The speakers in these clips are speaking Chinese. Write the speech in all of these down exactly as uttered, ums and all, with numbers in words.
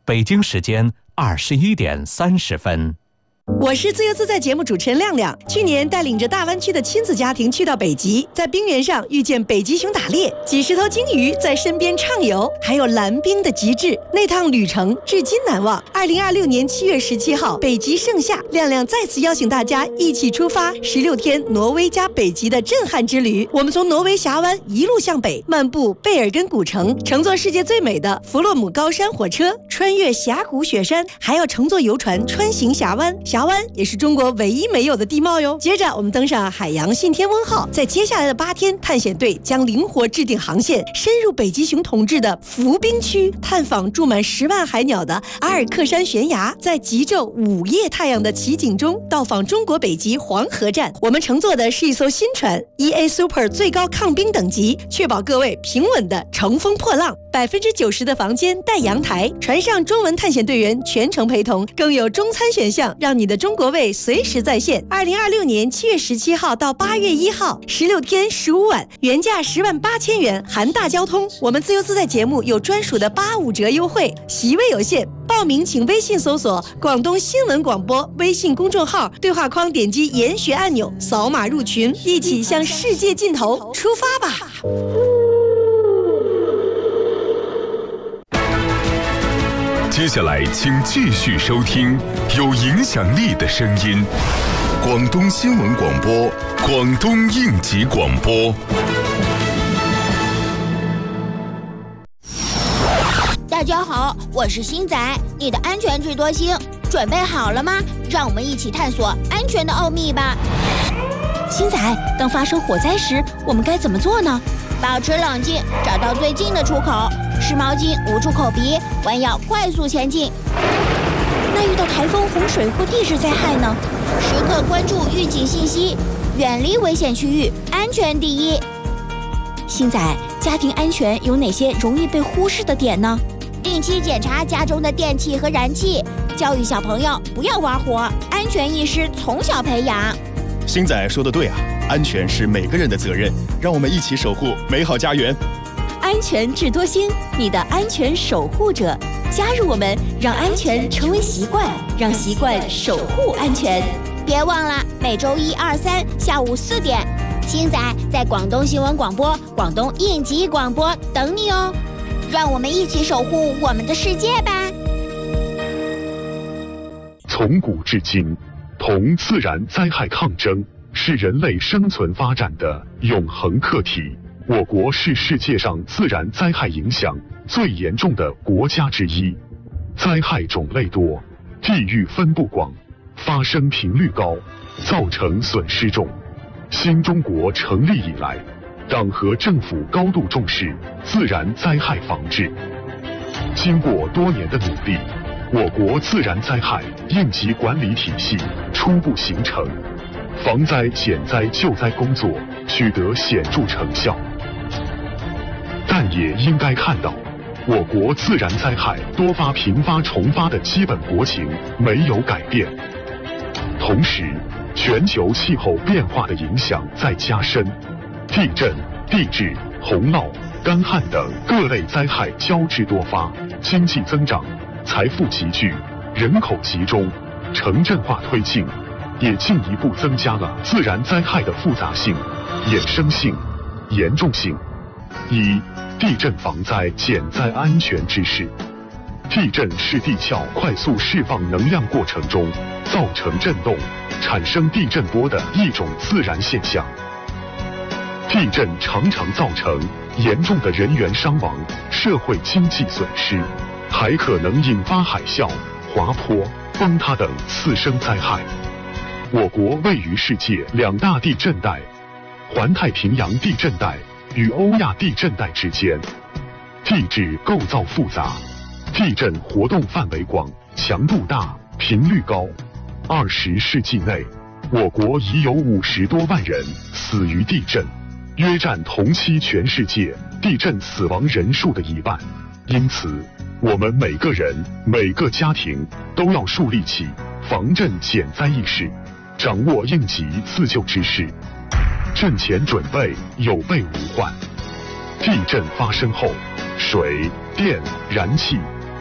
北京时间二十一点三十分。 我是自由自在节目主持人亮亮。去年带领着大湾区的亲子家庭去到北极，在冰原上遇见北极熊打猎，几十头鲸鱼在身边畅游，还有蓝冰的极致。那趟旅程至今难忘。二零二六年七月十七号，北极盛夏，亮亮再次邀请大家一起出发十六天挪威加北极的震撼之旅。我们从挪威峡湾一路向北，漫步贝尔根古城，乘坐世界最美的弗洛姆高山火车，穿越峡谷雪山，还要乘坐游船穿行峡湾。峡湾也是中国唯一没有的地貌哟。接着我们登上海洋信天翁号，在接下来的八天，探险队将灵活制定航线，深入北极熊统治的浮冰区，探访住满十万海鸟的阿尔克山悬崖，在极昼午夜太阳的奇景中，到访中国北极黄河站。我们乘坐的是一艘新船 E A Super 最高抗冰等级，确保各位平稳的乘风破浪。百分之九十的房间带阳台，船上中文探险队员全程陪同，更有中餐选项，让你的中国味随时在线。二零二六年七月十七号到八月一号，十六天十五晚，原价十万八千元，含大交通。我们自由自在节目有专属的八五折优惠，席位有限。报名请微信搜索广东新闻广播微信公众号，对话框点击研学按钮，扫码入群，一起向世界尽头出发吧。 接下来请继续收听有影响力的声音，广东新闻广播，广东应急广播。 大家好，我是星仔，你的安全智多星，准备好了吗？让我们一起探索安全的奥秘吧。 星仔，当发生火灾时，我们该怎么做呢？ 保持冷静，找到最近的出口，湿毛巾捂住口鼻，弯腰快速前进。 那遇到台风、洪水或地质灾害呢？ 时刻关注预警信息，远离危险区域，安全第一。 星仔，家庭安全有哪些容易被忽视的点呢？ 定期检查家中的电器和燃气，教育小朋友不要玩火，安全意识从小培养。 星仔说的对啊，安全是每个人的责任，让我们一起守护美好家园。 安全智多星，你的安全守护者，加入我们，让安全成为习惯，让习惯守护安全。 别忘了每周一、二、三下午四点，星仔在广东新闻广播、广东应急广播等你哦。让我们一起守护我们的世界吧。 从古至今，同自然灾害抗争是人类生存发展的永恒课题。我国是世界上自然灾害影响最严重的国家之一，灾害种类多，地域分布广，发生频率高，造成损失重。新中国成立以来，党和政府高度重视自然灾害防治。经过多年的努力，我国自然灾害应急管理体系初步形成，防灾减灾救灾工作取得显著成效。但也应该看到，我国自然灾害多发频发重发的基本国情没有改变。同时，全球气候变化的影响在加深，地震、地质、洪涝、干旱等各类灾害交织多发，经济增长、财富集聚、人口集中、城镇化推进，也进一步增加了自然灾害的复杂性、衍生性、严重性。一、地震防灾减灾安全知识。地震是地壳快速释放能量过程中造成震动，产生地震波的一种自然现象。地震常常造成严重的人员伤亡、社会经济损失，还可能引发海啸、滑坡、崩塌等次生灾害。我国位于世界两大地震带——环太平洋地震带与欧亚地震带之间，地质构造复杂，地震活动范围广，强度大，频率高。二十世纪内，我国已有五十多万人死于地震，约占同期全世界地震死亡人数的一半。因此，我们每个人、每个家庭都要树立起防震减灾意识，掌握应急自救知识，震前准备，有备无患。地震发生后，水、电、燃气、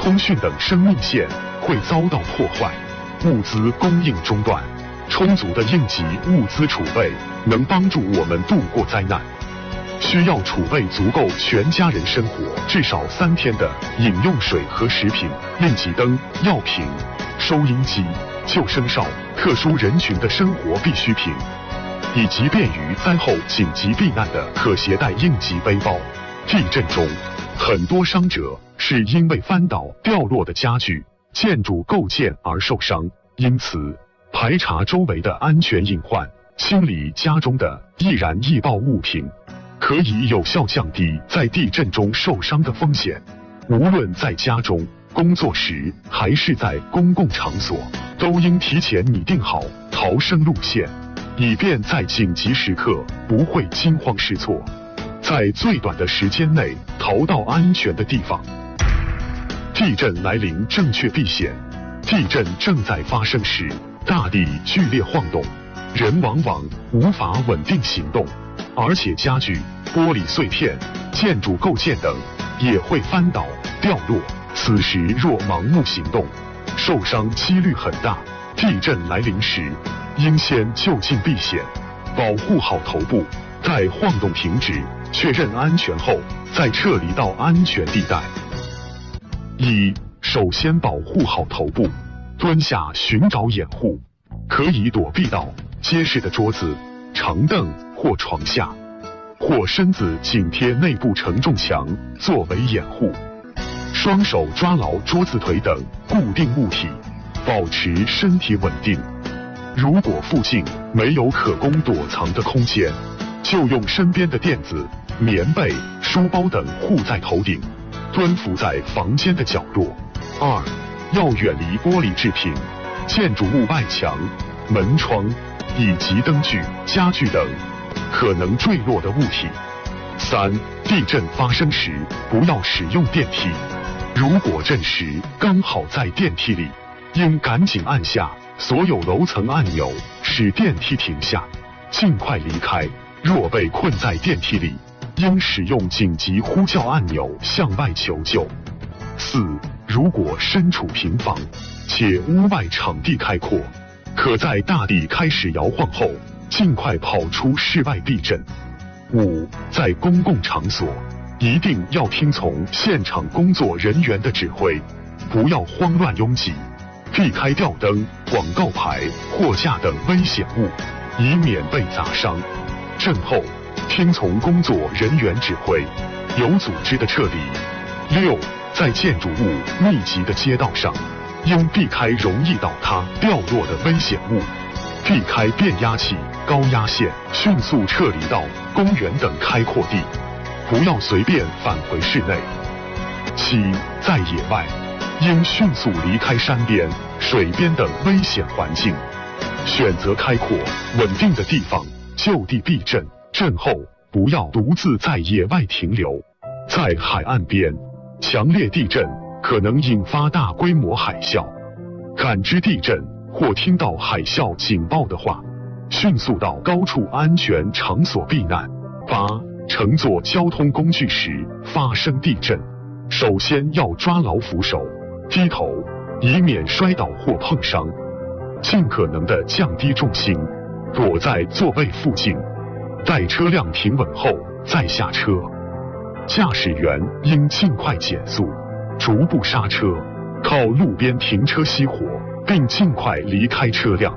通讯等生命线会遭到破坏，物资供应中断。充足的应急物资储备能帮助我们度过灾难。需要储备足够全家人生活至少三天的饮用水和食品、应急灯、药品、收音机、救生哨、特殊人群的生活必需品，以及便于灾后紧急避难的可携带应急背包。地震中，很多伤者是因为翻倒掉落的家具、建筑构件而受伤，因此排查周围的安全隐患，清理家中的易燃易爆物品，可以有效降低在地震中受伤的风险。无论在家中、工作时还是在公共场所，都应提前拟定好逃生路线，以便在紧急时刻不会惊慌失措，在最短的时间内逃到安全的地方。地震来临，正确避险。地震正在发生时，大地剧烈晃动，人往往无法稳定行动，而且家具、玻璃碎片、建筑构件等也会翻倒掉落。此时若盲目行动，受伤几率很大。地震来临时，应先就近避险，保护好头部，待晃动停止，确认安全后，再撤离到安全地带。一、首先保护好头部，蹲下寻找掩护，可以躲避到结实的桌子、长凳或床下，或身子紧贴内部承重墙作为掩护。双手抓牢桌子腿等固定物体，保持身体稳定。如果附近没有可供躲藏的空间，就用身边的垫子、棉被、书包等护在头顶，蹲伏在房间的角落。二、要远离玻璃制品、建筑物外墙、门窗以及灯具、家具等可能坠落的物体。三、地震发生时不要使用电梯，如果震时刚好在电梯里，应赶紧按下所有楼层按钮，使电梯停下，尽快离开。若被困在电梯里，应使用紧急呼叫按钮向外求救。四、如果身处平房，且屋外场地开阔，可在大地开始摇晃后，尽快跑出室外避震。五、在公共场所，一定要听从现场工作人员的指挥，不要慌乱拥挤，避开吊灯、广告牌、货架等危险物，以免被砸伤。震后，听从工作人员指挥，有组织的撤离。六、在建筑物密集的街道上，应避开容易倒塌、掉落的危险物，避开变压器、高压线，迅速撤离到公园等开阔地，不要随便返回室内。七、在野外，应迅速离开山边、水边等危险环境，选择开阔、稳定的地方就地避震。震后不要独自在野外停留。在海岸边，强烈地震可能引发大规模海啸，感知地震或听到海啸警报的话，迅速到高处安全场所避难。八、乘坐交通工具时发生地震，首先要抓牢扶手，低头，以免摔倒或碰伤，尽可能的降低重心，躲在座位附近，待车辆停稳后再下车。驾驶员应尽快减速，逐步刹车，靠路边停车熄火，并尽快离开车辆。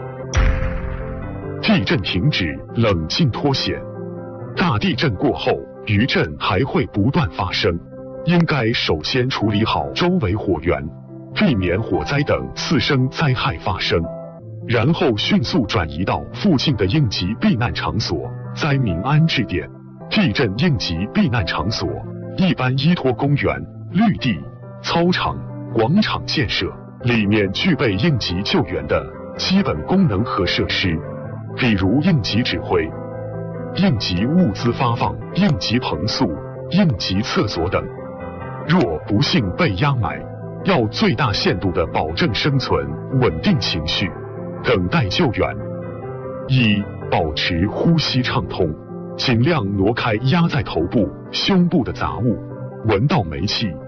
地震停止，冷静脱险。大地震过后，余震还会不断发生，应该首先处理好周围火源，避免火灾等次生灾害发生，然后迅速转移到附近的应急避难场所、灾民安置点。地震应急避难场所一般依托公园、绿地、操场、广场建设，里面具备应急救援的基本功能和设施，比如应急指挥、应急物资发放、应急棚宿、应急厕所等。若不幸被压埋，要最大限度地保证生存，稳定情绪，等待救援。一、保持呼吸畅通，尽量挪开压在头部、胸部的杂物，闻到煤气、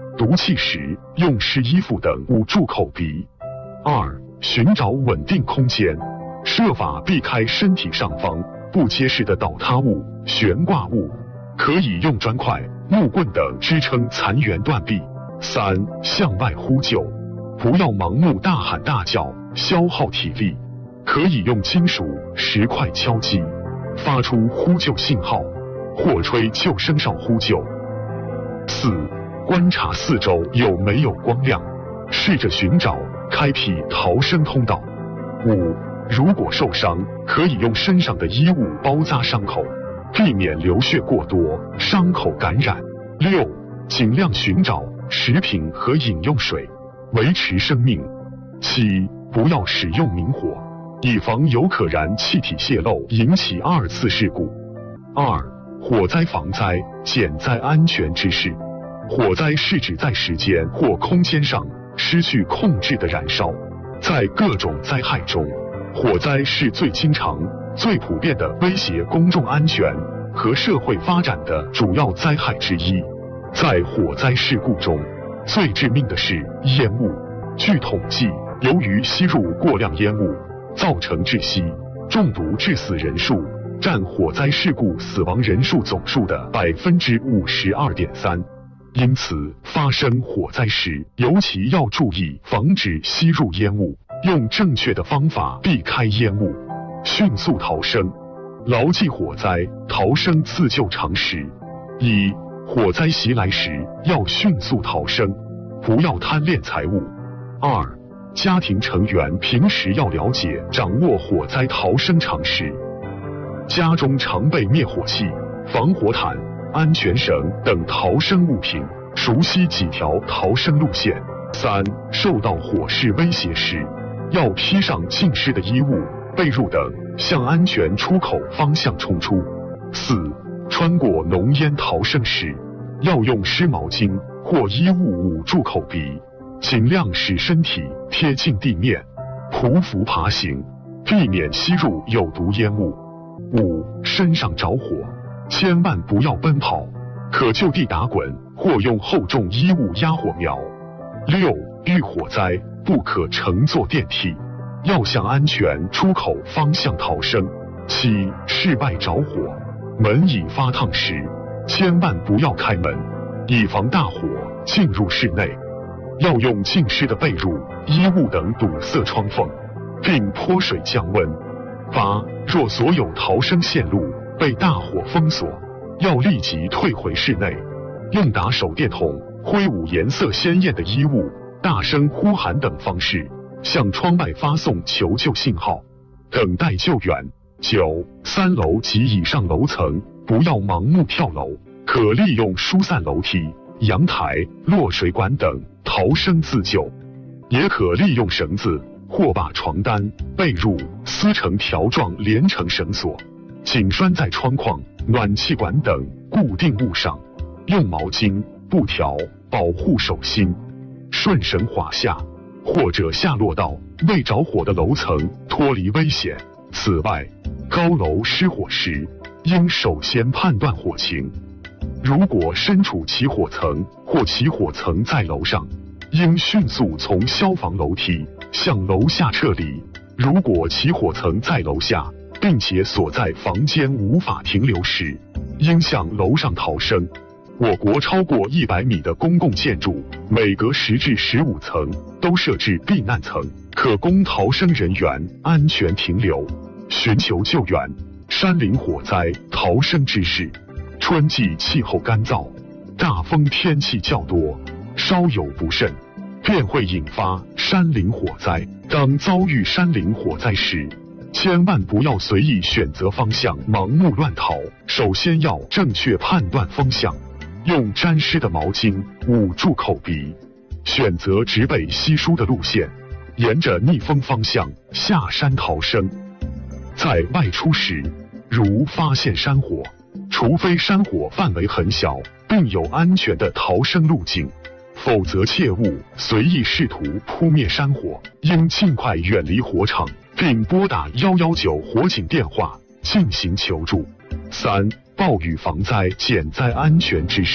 毒气时用湿衣服等捂住口鼻。二、寻找稳定空间，设法避开身体上方不结实的倒塌物、悬挂物，可以用砖块、木棍等支撑残垣断壁。三、向外呼救，不要盲目大喊大叫，消耗体力，可以用金属、石块敲击，发出呼救信号，或吹救生哨呼救。四、观察四周有没有光亮，试着寻找开辟逃生通道。五、如果受伤，可以用身上的衣物包扎伤口，避免流血过多，伤口感染。六、尽量寻找食品和饮用水，维持生命。七、不要使用明火，以防有可燃气体泄漏引起二次事故。二、火灾防灾减灾安全知识。火灾是指在时间或空间上失去控制的燃烧。在各种灾害中，火灾是最经常、最普遍的威胁公众安全和社会发展的主要灾害之一。在火灾事故中，最致命的是烟雾。据统计，由于吸入过量烟雾，造成窒息、中毒致死人数占火灾事故死亡人数总数的百分之五十二点三。因此，发生火灾时，尤其要注意防止吸入烟雾，用正确的方法避开烟雾，迅速逃生。牢记火灾逃生自救常识：一、火灾袭来时要迅速逃生，不要贪恋财物。二、家庭成员平时要了解、掌握火灾逃生常识，家中常备灭火器、防火毯、安全绳等逃生物品，熟悉几条逃生路线。三、受到火势威胁时，要披上浸湿的衣物、被褥等，向安全出口方向冲出。四、穿过浓烟逃生时，要用湿毛巾或衣物捂住口鼻，尽量使身体贴近地面，匍匐爬行，避免吸入有毒烟雾。五、身上着火，千万不要奔跑，可就地打滚或用厚重衣物压火苗。六、遇火灾不可乘坐电梯，要向安全出口方向逃生。七、室外着火，门已发烫时，千万不要开门，以防大火进入室内。要用浸湿的被褥、衣物等堵塞窗缝，并泼水降温。八、若所有逃生线路被大火封锁，要立即退回室内，用打手电筒、挥舞颜色鲜艳的衣物、大声呼喊等方式向窗外发送求救信号，等待救援。九、三楼及以上楼层不要盲目跳楼，可利用疏散楼梯、阳台、落水管等逃生自救，也可利用绳子或把床单、被褥撕成条状连成绳索，紧拴在窗框、暖气管等固定物上，用毛巾、布条保护手心，顺绳滑下，或者下落到未着火的楼层，脱离危险。此外，高楼失火时，应首先判断火情。如果身处起火层或起火层在楼上，应迅速从消防楼梯向楼下撤离。如果起火层在楼下，并且所在房间无法停留时，应向楼上逃生。我国超过一百米的公共建筑，每隔十至十五层都设置避难层，可供逃生人员安全停留、寻求救援。山林火灾逃生知识：春季气候干燥，大风天气较多，稍有不慎，便会引发山林火灾。当遭遇山林火灾时，千万不要随意选择方向，盲目乱逃。首先要正确判断风向，用沾湿的毛巾捂住口鼻，选择植被稀疏的路线，沿着逆风方向下山逃生。在外出时，如发现山火，除非山火范围很小，并有安全的逃生路径，否则切勿随意试图扑灭山火，应尽快远离火场，并拨打一一九火警电话进行求助。三、暴雨防灾减灾安全知识：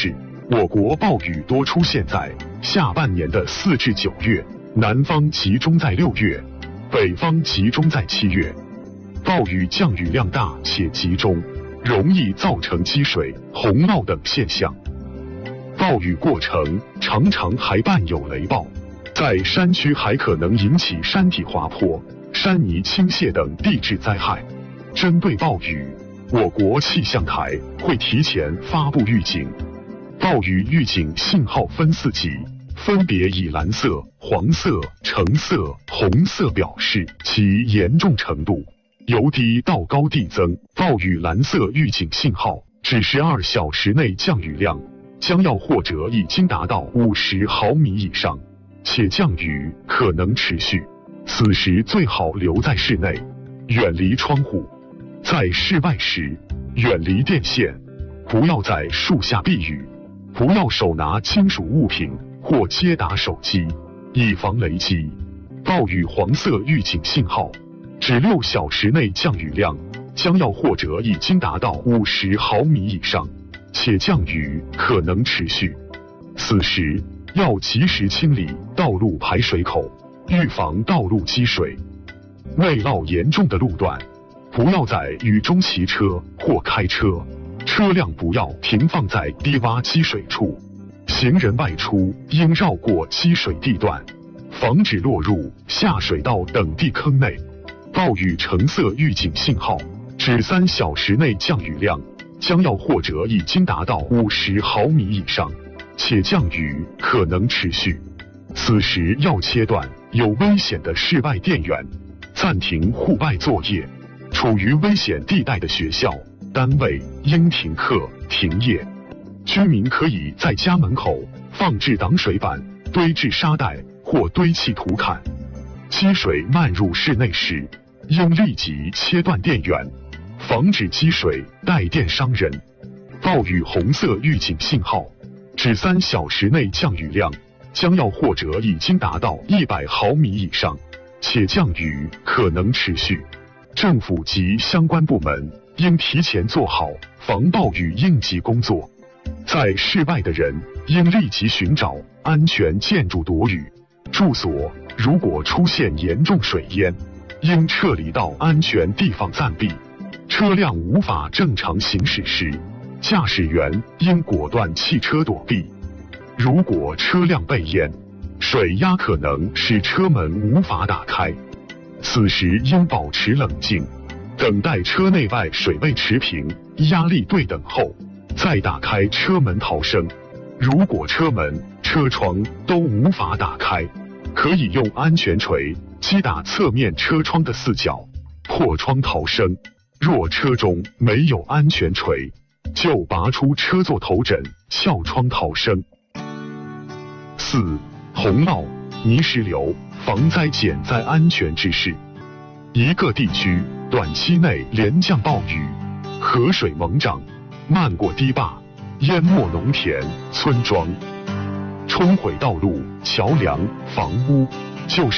我国暴雨多出现在下半年的四至九月，南方集中在六月，北方集中在七月。暴雨降雨量大且集中，容易造成积水、洪涝等现象。暴雨过程常常还伴有雷暴，在山区还可能引起山体滑坡、山泥倾泻等地质灾害。针对暴雨，我国气象台会提前发布预警。暴雨预警信号分四级，分别以蓝色、黄色、橙色、红色表示其严重程度，由低到高递增。暴雨蓝色预警信号指十二小时内降雨量将要或者已经达到五十毫米以上，且降雨可能持续。此时最好留在室内，远离窗户。在室外时，远离电线，不要在树下避雨，不要手拿金属物品或接打手机，以防雷击。暴雨黄色预警信号指六小时内降雨量将要或者已经达到五十毫米以上，且降雨可能持续。此时要及时清理道路排水口，预防道路积水。内涝严重的路段，不要在雨中骑车或开车，车辆不要停放在低洼积水处。行人外出应绕过积水地段，防止落入下水道等地坑内。暴雨橙色预警信号指三小时内降雨量将要或者已经达到五十毫米以上，且降雨可能持续。此时要切断有危险的室外电源，暂停户外作业。处于危险地带的学校、单位应停课停业。居民可以在家门口放置挡水板、堆置沙袋或堆砌土坎。积水漫入室内时，应立即切断电源，防止积水带电伤人。暴雨红色预警信号指三小时内降雨量将要或者已经达到一百毫米以上，且降雨可能持续。政府及相关部门应提前做好防暴雨应急工作。在室外的人应立即寻找安全建筑躲雨。住所如果出现严重水淹，应撤离到安全地方暂避。车辆无法正常行驶时，驾驶员应果断弃车躲避。如果车辆被淹，水压可能使车门无法打开，此时应保持冷静，等待车内外水位持平、压力对等后，再打开车门逃生。如果车门、车窗都无法打开，可以用安全锤击打侧面车窗的四角，破窗逃生。若车中没有安全锤，就拔出车座头枕，撬窗逃生。四、洪涝、泥石流防灾减灾安全知识。一个地区短期内连降暴雨，河水猛涨，漫过堤坝，淹没农田、村庄，冲毁道路、桥梁、房屋，就是